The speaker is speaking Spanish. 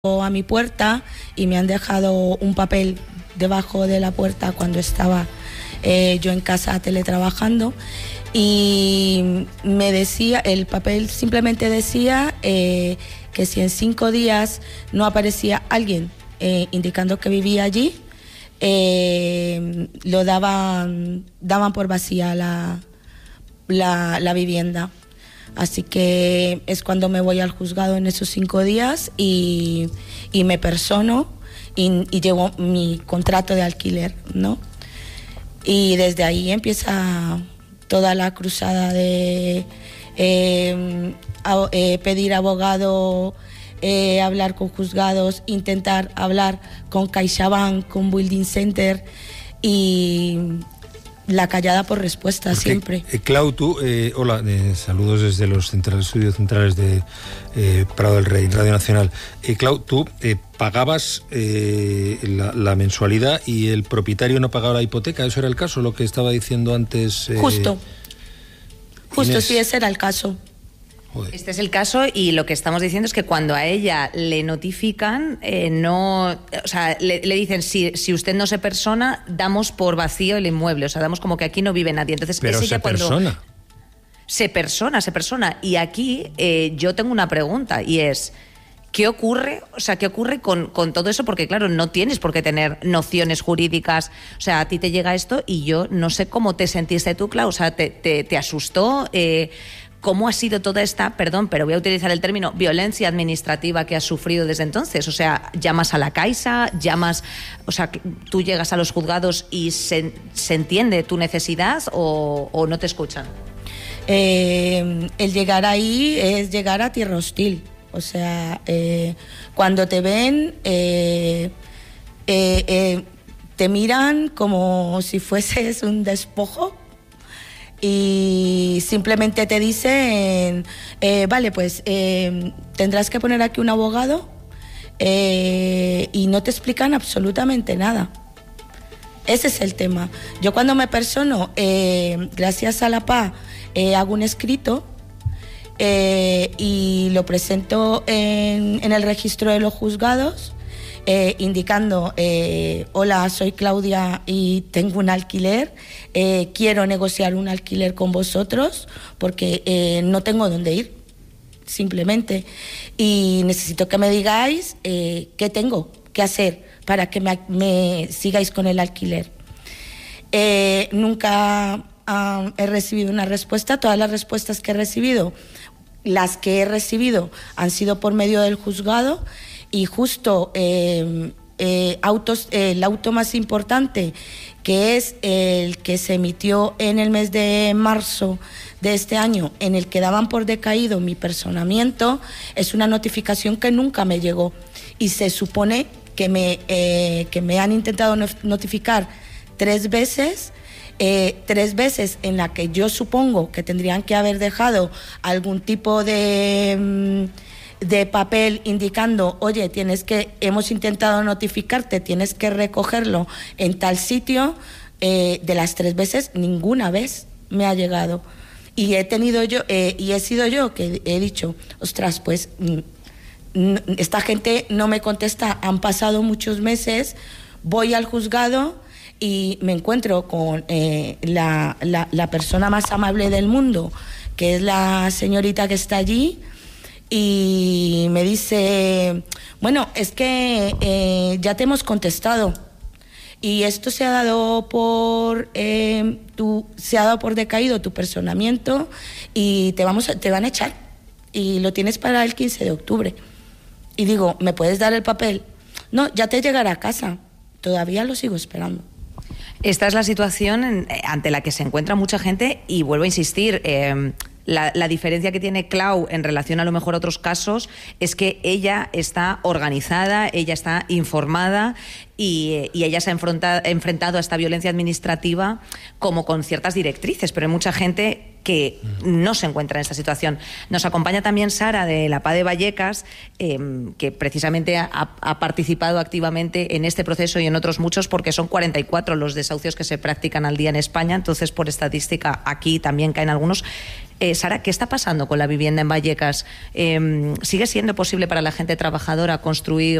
a mi puerta y me han dejado un papel debajo de la puerta cuando estaba yo en casa teletrabajando, y me decía, el papel simplemente decía que si en 5 días no aparecía alguien indicando que vivía allí, lo daban por vacía la vivienda. Así que es cuando me voy al juzgado en esos 5 días y me persono y llevo mi contrato de alquiler, ¿no? Y desde ahí empieza toda la cruzada de pedir abogado, hablar con juzgados, intentar hablar con CaixaBank, con Building Center, y la callada por respuesta. Porque, siempre. Clau, tú, hola, saludos desde los estudios centrales de Prado del Rey, Radio Nacional. Clau, tú pagabas la mensualidad y el propietario no pagaba la hipoteca. ¿Eso era el caso, lo que estaba diciendo antes? Justo, sí, ese era el caso. Joder. Este es el caso, y lo que estamos diciendo es que cuando a ella le notifican, le dicen, si usted no se persona, damos por vacío el inmueble, o sea, damos como que aquí no vive nadie. Entonces, pero se persona. Se persona. Y aquí yo tengo una pregunta, y es, ¿qué ocurre? O sea, ¿qué ocurre con todo eso? Porque, claro, no tienes por qué tener nociones jurídicas. O sea, a ti te llega esto y yo no sé cómo te sentiste tú, Clau. O sea, ¿te asustó? ¿Cómo ha sido toda esta, perdón, pero voy a utilizar el término, violencia administrativa que has sufrido desde entonces? O sea, llamas a la Caixa, o sea, tú llegas a los juzgados y se entiende tu necesidad o no te escuchan. El llegar ahí es llegar a tierra hostil. O sea, cuando te ven, te miran como si fueses un despojo. Y simplemente te dicen, vale, pues tendrás que poner aquí un abogado, y no te explican absolutamente nada. Ese es el tema. Yo cuando me persono, gracias a la PA, hago un escrito y lo presento en el registro de los juzgados, indicando, hola, soy Claudia y tengo un alquiler, quiero negociar un alquiler con vosotros porque no tengo dónde ir, simplemente, y necesito que me digáis qué tengo que hacer para que me sigáis con el alquiler. Nunca he recibido una respuesta. Todas las respuestas que he recibido, las que he recibido, han sido por medio del juzgado. Y justo el auto más importante, que es el que se emitió en el mes de marzo de este año, en el que daban por decaído mi personamiento, es una notificación que nunca me llegó. Y se supone que me han intentado notificar 3 veces, 3 veces en la que yo supongo que tendrían que haber dejado algún tipo de papel indicando, oye, hemos intentado notificarte, tienes que recogerlo en tal sitio. De las 3 veces, ninguna vez me ha llegado. Y he sido yo que he dicho, ostras, pues esta gente no me contesta, han pasado muchos meses, voy al juzgado y me encuentro con la persona más amable del mundo, que es la señorita que está allí. Y me dice, bueno, es que ya te hemos contestado y esto se ha dado por decaído tu personamiento y te van a echar y lo tienes para el 15 de octubre. Y digo, ¿me puedes dar el papel? No, ya te llegará a casa. Todavía lo sigo esperando. Esta es la situación ante la que se encuentra mucha gente, y vuelvo a insistir, la diferencia que tiene Clau en relación a lo mejor a otros casos es que ella está organizada, ella está informada y ella se ha enfrentado a esta violencia administrativa como con ciertas directrices, pero hay mucha gente que no se encuentra en esta situación. Nos acompaña también Sara de la PA de Vallecas, que precisamente ha participado activamente en este proceso y en otros muchos, porque son 44 los desahucios que se practican al día en España, entonces por estadística aquí también caen algunos. Sara, ¿qué está pasando con la vivienda en Vallecas? ¿Sigue siendo posible para la gente trabajadora construir